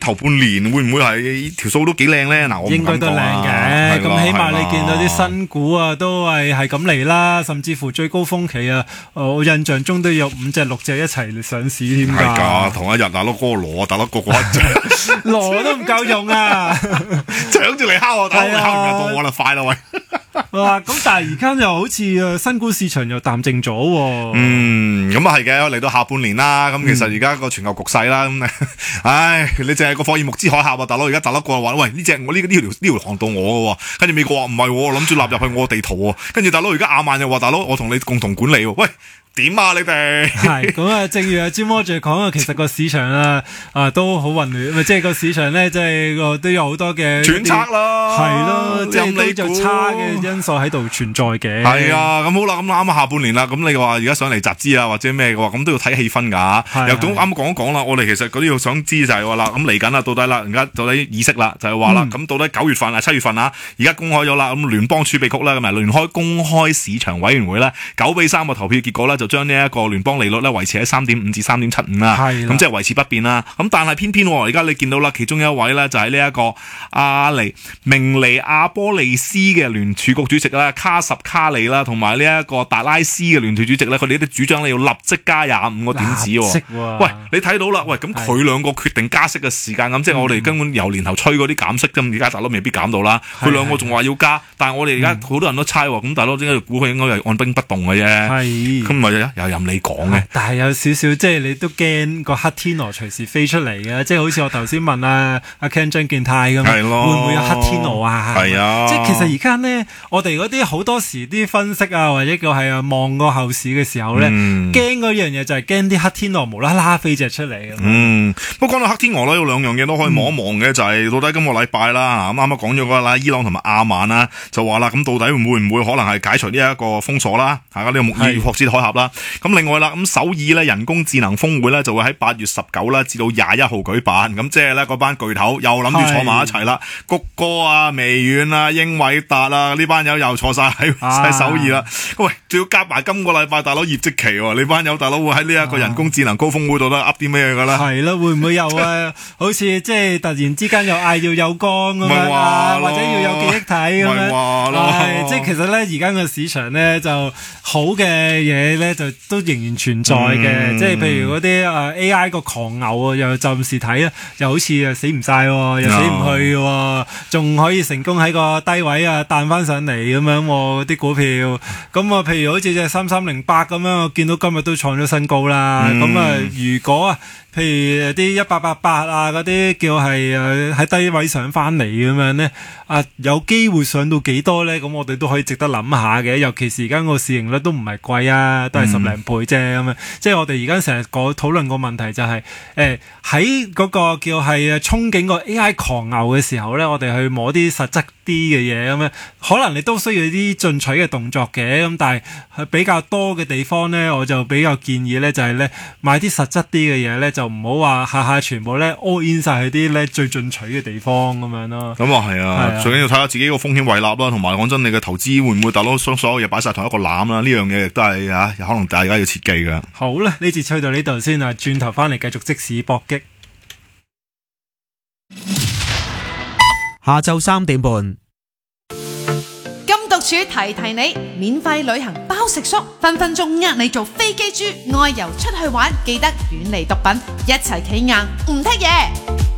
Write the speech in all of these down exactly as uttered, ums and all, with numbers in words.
頭半年會唔會係條數都幾靚咧？嗱，我應該都靚嘅，咁起碼你見到啲新股啊，都係係咁嚟啦，甚至乎最高峰期啊，我印象中都有五隻六隻一齊上市添㗎。 係㗎，同一日大佬嗰個羅啊，大佬個個一隻， 羅都唔夠用啊， 搶住嚟敲我，大佬敲完就到我啦，快啦喂！ 哇！咁但係而家又好似誒新股市場又淡靜咗喎。 嗯，咁啊係嘅，嚟到下半年啦，咁其實而家個全球局勢啦，咁、嗯、唉，你淨係個霍爾木茲海峽啊，大佬而家大佬過話，喂呢隻我呢呢條呢條航道我嘅，跟住美國話唔係，我諗住納入去我地圖，跟住大佬而家亞曼又話大佬我同你共同管理，喂。點啊你哋係咁啊，正如阿 Jim Moore 講啊，其實個市場啊啊都好混亂，即係個市場咧，即係個都有好多嘅揣測啦， 係咯，即係都就差嘅因素喺度存在嘅。 係啊，咁好啦，咁啱啱下半年啦，咁你話而家上嚟集資啊或者咩嘅話，咁都要睇氣氛噶。又咁啱啱講一講啦，我哋其實嗰啲要想知就係話啦，咁嚟緊啦，到底啦，而家到底議息啦，就係話啦，咁、嗯、到底九月份啊七月份啊，而家公開咗啦，咁聯邦儲備局啦，咁啊聯開公開市場委員會咧，九比三個投票結果咧就將呢一個聯邦利率咧維持喺三點五至三點七五啦，咁即係維持不變啦。咁但係偏偏而家你見到啦，其中一位咧就係呢一個阿尼明尼亞波利斯嘅聯儲局主席啦，卡什卡利啦，同埋呢一個達拉斯嘅聯儲主席咧，佢哋都主張你要立即加廿五個點子。喂，你睇到啦，喂，咁佢兩個決定加息嘅時間，咁即係我哋根本由年頭吹嗰啲減息啫，而家大佬未必減到啦。佢兩個仲話要加，但係我哋而家好多人都猜，咁大佬點解估佢應該係按兵不動嘅啫？係，咁咪又任你講嘅。 但係有少少即係你都驚個黑天鵝隨時飛出嚟嘅，即係好似我頭先問啊阿 Ken 張建泰咁，會唔會有黑天鵝啊？係啊，即係其實而家呢，我哋嗰啲好多時啲分析啊，或者叫係啊望個後市嘅時候咧，驚嗰樣嘢就係驚啲黑天鵝無啦啦飛隻出嚟。 嗯，不過講到黑天鵝咧，有兩樣嘢都可以望一望嘅，嗯、就係到底今個禮拜啦，咁啱啱講咗嗰啦，伊朗同埋亞曼啦，就話啦，咁到底會唔會可能係解除呢一個封鎖啦？嚇，呢個穆爾霍斯海峽啦。咁另外啦，咁首爾咧人工智能峰會咧就會喺八月十九啦至到廿一號舉辦，咁即係咧嗰班巨頭又諗住坐埋一齊啦，谷歌啊、微軟啊、英偉達啊呢班友又坐晒喺喺首爾啦。喂，仲要夾埋今個禮拜大佬業績期喎，呢班友大佬會喺呢一個人工智能高峰會度咧噏啲咩噶啦？係啦， 會唔會又啊？好似即係突然之間又嗌要有光咁樣啊，或者要有記憶體咁樣？係即係其實咧，而家個市場咧就好嘅嘢咧就都仍然存在嘅，嗯、即係譬如嗰啲誒 A I 個狂牛啊，又暫時睇啊，又好似誒死唔晒，又死唔去嘅，仲可以成功喺個低位啊彈翻上嚟咁樣嗰啲股票。咁啊，譬如好似隻三三零八咁樣，我見到今日都創咗新高啦。咁啊、嗯，如果啊，譬如啲一八八八啊嗰啲叫係誒喺低位上翻嚟咁樣咧，啊有機會上到幾多咧？咁我哋都可以值得諗下嘅。尤其是而家個市盈率都唔係貴啊，都係十零倍啫咁樣。即係我哋而家成日講討論個問題就係誒喺嗰個叫係誒憧憬個 A I 狂牛嘅時候咧，我哋去摸啲實質啲嘅嘢咁樣，可能你都需要啲進取嘅動作嘅。咁但係係比較多嘅地方咧，我就比較建議咧就係咧買啲實質啲嘅嘢咧，就唔好話下下全部咧 all in 晒去啲咧最進取嘅地方咁樣咯。咁啊係啊，最緊要睇下自己個風險胃納啦，同埋講真，你嘅投資會唔會大佬將所有嘢擺晒同一個籃啦？呢樣嘢亦都係啊，可能大家要切記噶。好啦，呢節吹到呢度先啊，轉頭翻嚟繼續即市搏擊。 下晝三點半， 金毒處提提你，免費旅行包食宿，分分鐘呃你做飛機豬，外遊出去玩，記得遠離毒品，一齊企硬唔剔嘢。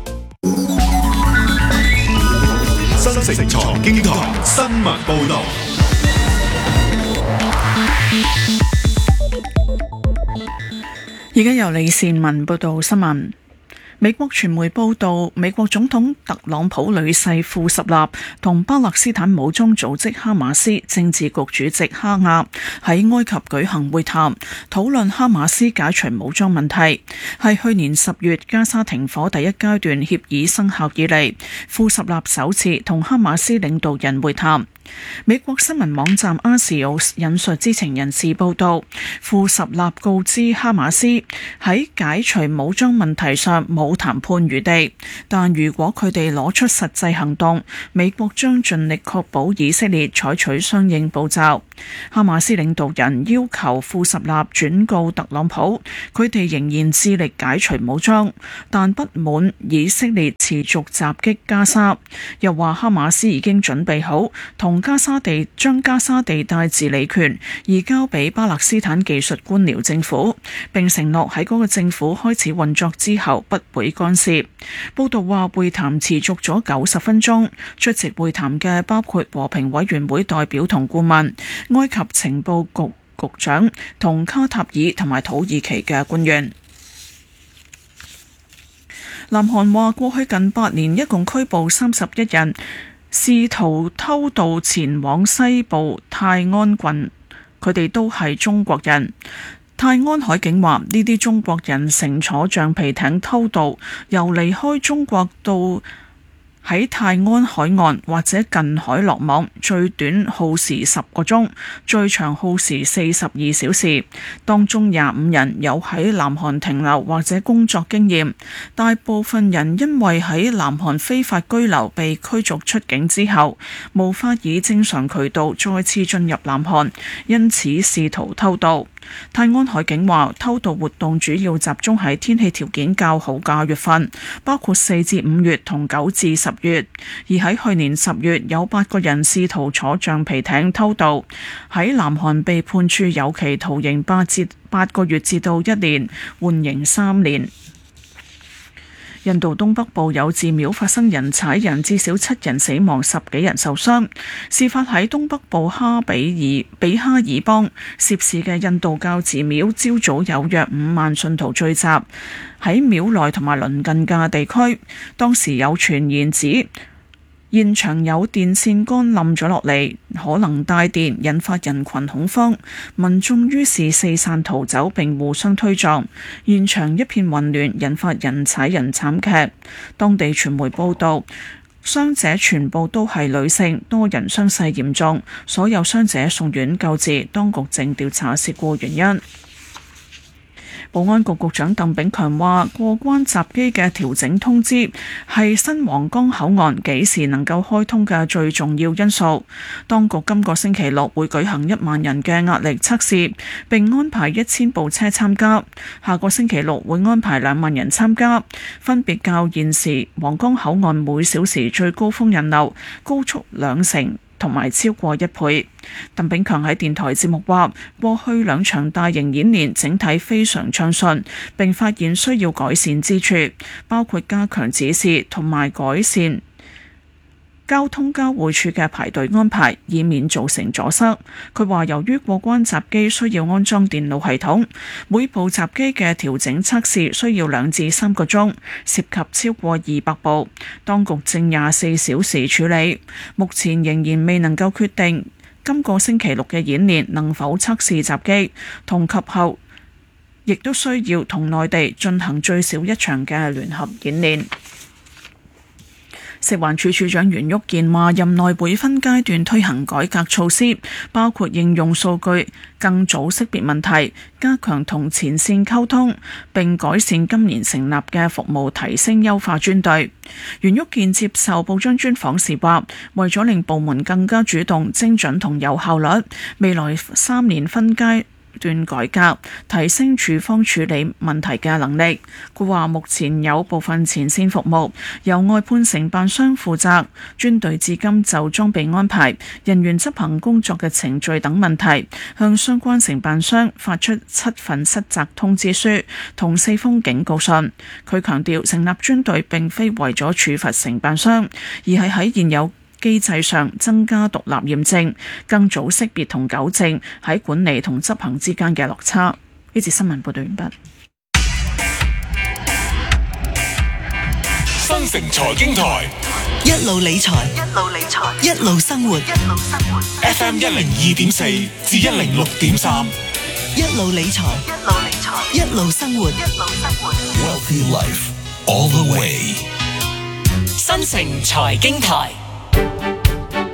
新城財經台新聞報道。 而家由李善文報道新聞。美國傳媒報道，美國總統特朗普女婿庫什納同巴勒斯坦武裝組織哈馬斯政治局主席哈亞喺埃及舉行會談，討論哈馬斯解除武裝問題，係去年十月加沙停火第一階段協議生效以嚟，庫什納首次同哈馬斯領導人會談。美國新聞網站阿西奧引述知情人士報道，庫什納告知哈馬斯喺解除武裝問題上冇談判餘地，但如果佢哋攞出實際行動，美國將盡力確保以色列採取相應步驟。 哈馬斯領導人要求庫什納轉告特朗普，佢哋仍然致力解除武裝，但不滿以色列持續襲擊加沙。又話哈馬斯已經準備好同加沙地將加沙地帶治理權移交俾巴勒斯坦技術官僚政府，並承諾喺嗰個政府開始運作之後不會干涉。報道話會談持續咗九十分鐘，出席會談嘅包括和平委員會代表同顧問、埃及情報局局長同卡塔爾同埋土耳其嘅官員。南韓話過去近八年一共拘捕三十一人，試圖偷渡前往西部泰安郡，佢哋都係中國人。泰安海警話呢啲中國人乘坐橡皮艇偷渡，由離開中國到喺泰安海岸或者近海落網，最短耗時十個鐘，最長耗時四十二小時。當中廿五人有喺南韓停留或者工作經驗，大部分人因為喺南韓非法居留被驅逐出境之後，無法以正常渠道再次進入南韓，因此試圖偷渡。泰安海警話，偷渡活動主要集中喺天氣條件較好嘅月份，包括四至五月同九至十月。而喺去年十月，有八個人試圖坐橡皮艇偷渡，喺南韓被判處有期徒刑八至八個月至到一年，緩刑三年。印度東北部有寺廟發生人踩人，至少七人死亡，十幾人受傷。事發喺東北部哈比爾比哈爾邦，涉事嘅印度教寺廟朝早有約五萬信徒聚集喺廟內同埋鄰近嘅地區，當時有傳言指現場有電線桿冧咗落嚟，可能帶電，引發人群恐慌。民眾於是四散逃走並互相推撞，現場一片混亂，引發人踩人慘劇。當地傳媒報道，傷者全部都係女性，多人傷勢嚴重，所有傷者送院救治，當局正調查事故原因。保安局局長鄧炳強話，過關閘機嘅調整通知係新皇崗口岸幾時能夠開通嘅最重要因素。當局今個星期六會舉行一萬人嘅壓力測試，並安排一千部車參加。下個星期六會安排兩萬人參加，分別較現時皇崗口岸每小時最高峰人流高出兩成，同埋超過一倍。鄧炳強喺電台節目話，過去兩場大型演練整體非常暢順，並發現需要改善之處，包括加強指示同埋改善交通交匯處嘅排隊安排，以免造成阻塞。佢話由於過關閘機需要安裝電腦系統，每部閘機嘅調整測試需要兩至三個鐘，涉及超過二百部。當局正廿四小時處理，目前仍然未能夠決定今個星期六嘅演練能否測試閘機，同及後亦都需要同內地進行最少一場嘅聯合演練。食環署署長袁旭健話，任內會分階段推行改革措施，包括應用數據更早識別問題，加強同前線溝通，並改善今年成立嘅服務提升優化專隊。袁旭健接受報章專訪時話，為咗令部門更加主動、精準同有效率，未來三年分階段改革，提升處方處理問題嘅能力。佢話目前有部分前線服務由外判承辦商負責，專隊至今就裝備安排、人員執行工作嘅程序等問題，向相關承辦商發出七份失責通知書同四封警告信。佢強調，成立專隊並非為咗處罰承辦商，而係喺現有機制上增加獨立驗證，更早識別同糾正喺管理同執行之間嘅落差。呢節新聞報道完畢。 新城財經台一路理財，一路理財，一路生活，一路生活。 F M 一零二點四至一零六點三， 一路理財，一路理財，一路生活，一路生活。 Wealthy Life all the way。 新城財經台。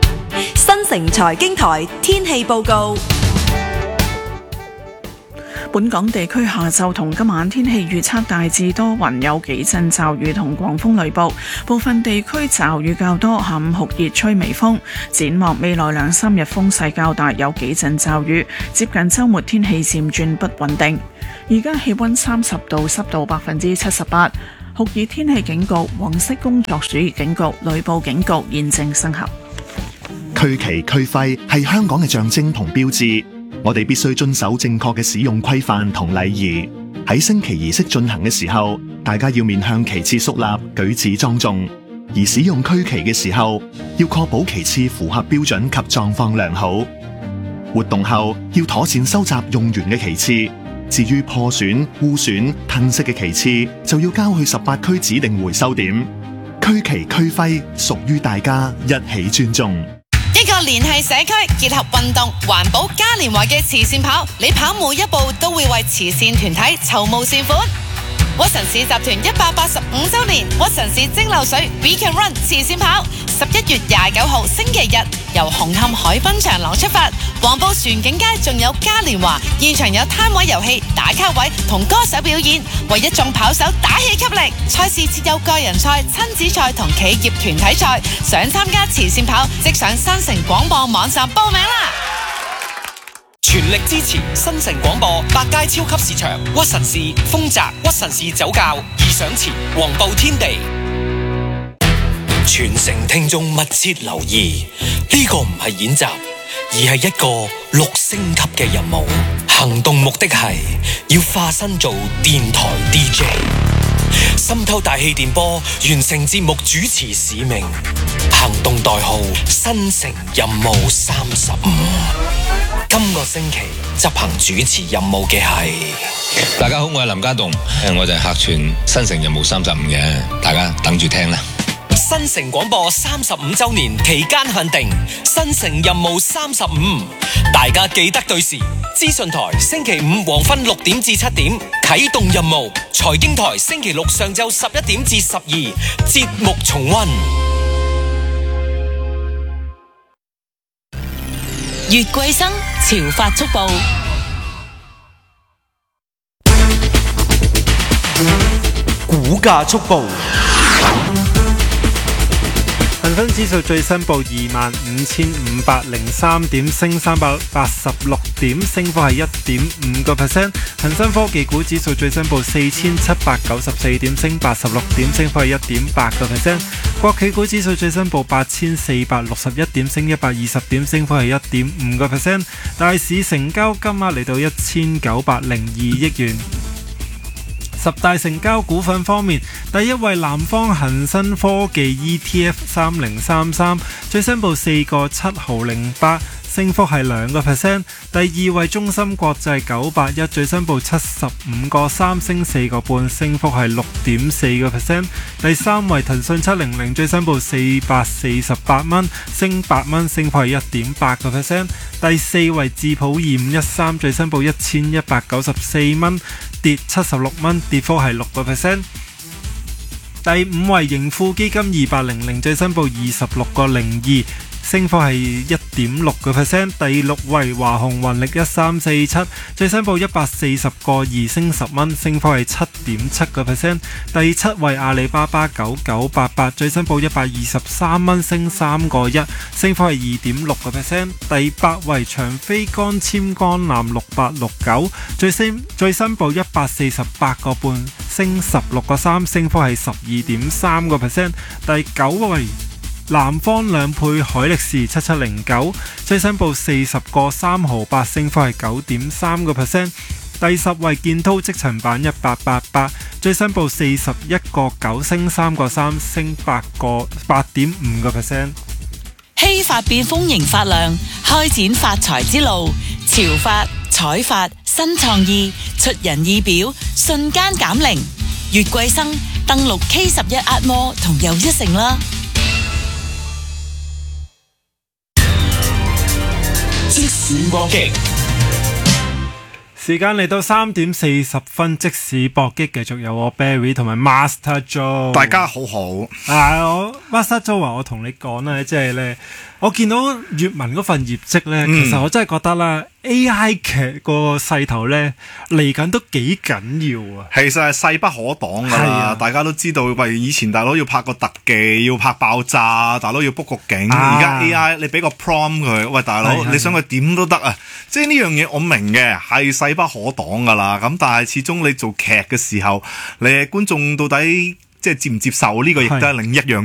新城財經台天氣報告。 本港地區下晝同今晚天氣預測大致多雲，有幾陣驟雨同狂風雷暴，部分地區驟雨較多，下午酷熱吹微風。展望未來兩三日風勢較大，有幾陣驟雨，接近週末天氣漸轉不穩定。而家氣溫三十度，濕度百分之七十八，酷熱天氣警告、黃色工作暑熱警告、雷暴警告現正生效。 區旗區徽係香港嘅象徵同標誌，我哋必須遵守正確嘅使用規範同禮儀。喺升旗儀式進行嘅時候，大家要面向旗幟肅立，舉止莊重。而使用區旗嘅時候，要確保旗幟符合標準及狀況良好。活動後要妥善收集用完嘅旗幟。至於破損、污損、褪色嘅旗幟，就要交去十八區指定回收點。區旗區徽屬於大家，一起尊重。 一個聯繫社區、結合運動、環保嘉年華嘅慈善跑，你跑每一步都會為慈善團體籌募善款。屈臣氏集團一百八十五周年屈臣氏蒸餾水 We Can Run 慈善跑，十一月廿九號星期日由紅磡海濱長廊出發，黃埔船景街仲有嘉年華，現場有攤位遊戲、打卡位同歌手表演，為一眾跑手打氣給力。賽事設有個人賽、親子賽同企業團體賽，想參加慈善跑，即上新城廣播網站報名啦！ 全力支持新城廣播、百佳超級市場、屈臣氏、豐澤、屈臣氏酒窖、義想前、黃埔天地。全城聽眾密切留意，呢個唔係演習，而係一個六星級嘅任務。行動目的係要化身做電台 D J， 滲透大氣電波，完成節目主持使命。行動代號新城任務三十五。今個星期執行主持任務嘅係， 大家好，我係林家棟，我就係客串新城任務三十五嘅，大家等住聽啦。 新城廣播三十五周年期間限定新城任務三十五，大家記得對時。資訊台星期五黃昏六點至七點啟動任務，財經台星期六上晝十一點至十二節目重溫。 月桂生潮發速報， 股價速報。 恒生指數最新報二萬五千五百零三點，升三百八十六點，升幅係一點五個 percent。恒生科技股指數最新報四千七百九十四點，升八十六點，升幅係一點八個 percent。國企股指數最新報八千四百六十一點，升一百二十點，升幅係一點五個 percent。大市成交金額嚟到一千九百零二億元。十大成交股份方面，第一位南方恒生科技 E T F 三零三三，最新報四個七毫零八，升幅係兩個 percent。第二位中芯國際九八一，最新報七十五個三，升四個半，升幅係六點四個 percent。第三位騰訊七零零，最新報四百四十八蚊，升八蚊，升幅係一點八個 percent。第四位智普二五一三，最新報一千一百九十四蚊，跌七十六蚊，跌幅係六個 percent。第五位盈富基金二八零零，最新報二十六個零二，升幅係一點六個 percent。第六位華虹雲力一三四七，最新報一百四十個二，升十蚊，升幅係七點七個 percent。第七位阿里巴巴九九八八，最新報一百二十三蚊，升三個一，升幅係二點六個 percent。第八位長飛光纖光纜六八六九，最新最新報一百四十八個半，升十六個三，升幅係十二點三個 percent。第九位南方兩倍海力士七七零九，最新報四十個三毫八，升幅係九點三個 percent。第十位建滔積層板一八八八，最新報四十一個九，升三個三，升八個八點五個 percent。 希發變豐盈發亮，開展發財之路。潮發、彩發、新創意，出人意表，瞬間減齡。月桂生登錄 K 十一壓摩同又一城啦。 即時搏擊， 時間嚟到三點四十分，即時搏擊繼續有我 Barry 同埋 Master Joe。 大家好好。 啊，我 Master Joe 話我同你講咧，即係咧，我見到粵文嗰份業績咧， 嗯、 其實我真係覺得咧。 A I 劇個勢頭咧嚟緊都幾緊要啊！ 其實係勢不可擋㗎啦， 啊、 大家都知道，喂，以前大佬要拍個特技，要拍爆炸，大佬要 book 個景，而家、啊、A I 你俾個 prompt 佢，喂，大佬你想佢點都得啊！即係呢樣嘢我明嘅，係勢不可擋㗎啦。咁但係始終你做劇嘅時候，你觀眾到底即係接唔接受呢個，亦都係另一樣。